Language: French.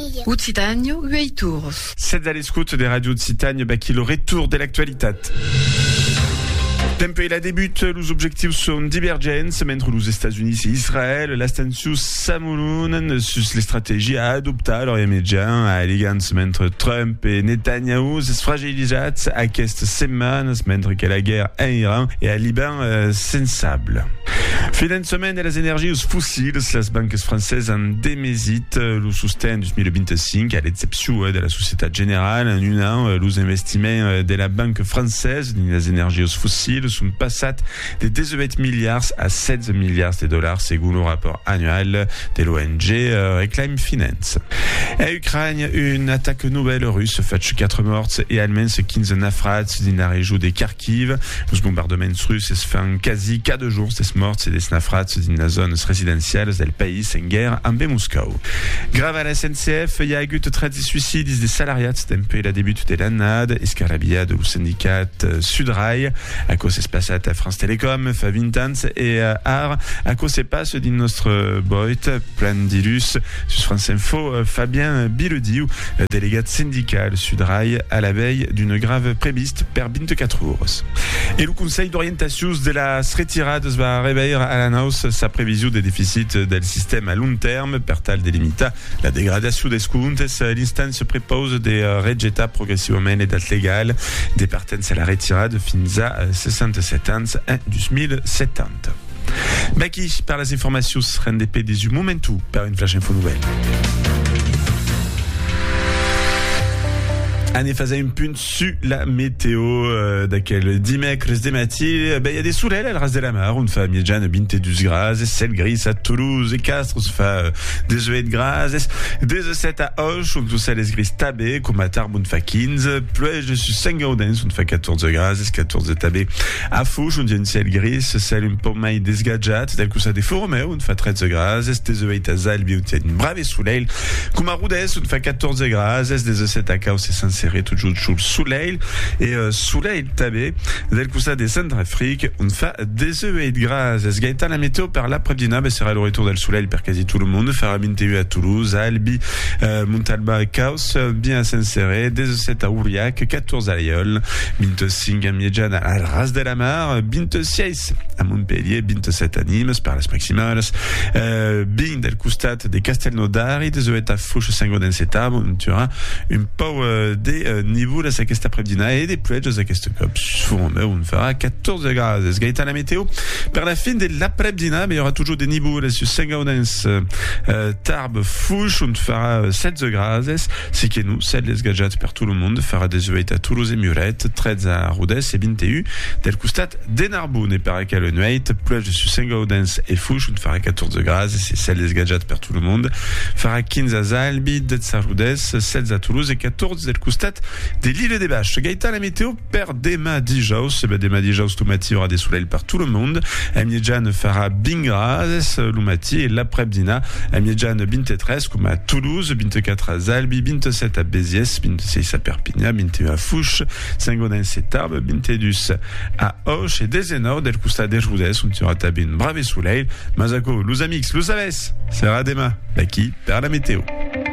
famiglia. Uccitanio, Ueitur. C'est d'aller scout des radios de Citagne, qui le retour de l'actualité. Tempo la débute, les objectifs sont divergents, mentre les États-Unis et Israël, l'Astensius Samoulounen sur les stratégies à adopter alors immédiat à l'égance mentre Trump et Netanyahu se fragilisent à cette semaine, mentre que la guerre en Iran et à Liban sensable. Fin de semaine, les énergies fossiles, les banques françaises en démésitent le soutien du 2025 à l'exception de la Société Générale. En un an, les investissements de la banque française dans les énergies fossiles sont passés de 18 milliards à 16 milliards de dollars selon le rapport annuel de l'ONG Reclaim Finance. En Ukraine, une attaque nouvelle russe fait 4 morts et allemande 15 naufrats dans la région de Kharkiv. Les bombardements russes se font quasi 4 jours des morts et des naufrats dans la zone résidentielle du pays en guerre en Moscou. Grave à la SNCF, il y a eu 13 suicides des salariés depuis le début de l'année, escarabia de le syndicat Sudrail, à cause se passe à France Télécom, fa 20 ans, et à cause se passe dans notre boîte, plein d'illus, sur France Info, Fabien Bilediou, délégat syndical Sudrail, à la veille d'une grave préviste per 24 jours. Et le conseil d'orientation de la retirade va réveiller à la hausse sa prévision des déficits del système à long terme, per tal delimita la dégradation des comptes. L'instance propose de rejetar progressivement les dates légales des partences à la retirade fins à 67 ans en 2070. Baki, par les informations, RNDP des momentu par une flash info nouvelle. En effet, une punt sur la météo d'aquel dimecres de matí. Il y a des soleils à la race de la mar. On fait Miedjan 22 grads, celle grise à Toulouse et Castres, on fait 18 grads, 17 à Auch, on fait les grises tabé, comme à Tarbes, on fait 15, Pleuge sur Saint-Gaudens, on fait 14 grads, 14 tabé à Fouche, on dit une ciel grise, celle un peu maille desgadjat, tel que ça des fourmets, on fait 13 grads, 18 à Zalbi, on fait une brave soleil, comme à Roudès, on fait 14 grads, 17 à Caos et Saint-Cyr, toujours sous le soleil et soleil tabé del costat de Centrafrique on fait 18 grads. Gaëtan la météo par l'après-midi sera le retour del soleil per quasi tout le monde. Fera 21 à Toulouse, à Albi, Montalba, Caos, bien à Saint-Céré, 17 à Ouriac, 14 à Aïol, 25 à Miedjan à la Ras de la Mar, 26 à Montpellier, 27 à Nîmes par les maximales, bien del costat de Castelnaudary, 18 à Fouche, Saint-Gaudens et Tarbes, on tuera un peu des niveaux là cet après-midi et des pluies à cette cop on fera 14 grads. Gaëtan la météo par la fin de l'après-midi mais il y aura toujours des niveaux là sur Saint-Gaudens, Tarbes, Fouche on fera 7 grads. C'est que nous 7 les gadgets per tout le monde fera 18 à Toulouse et Muret, 13 à Rodez et 21 del costat de Narbonne et par laquelle nuit pluie sur Saint-Gaudens et Fouche on fera 14 grads. C'est 7 les gadgets per tout le monde fera 15 à Zalbi, 10 à Rodez, 7 à Toulouse et 14 del costat des l'île des Bâches. Gaëtan la météo per Dema Dijaus. Dema Dijaus Toumati aura des soleils par tout le monde. Amiedjan fera Bingras, Lumati et l'après-midi. Amiedjan 23 comme à Toulouse, 24 à Zalbi, 27 à Béziers, 26 à Perpignan, 21 à Fouche, Saint-Gaudens et Tarbes, 22 à Auch et Dezenor, del Costa des Roudès, on tira tabine brave soleil. Mazako, Luz Amix, Luz Aves, c'est Radema, Baki, per la météo.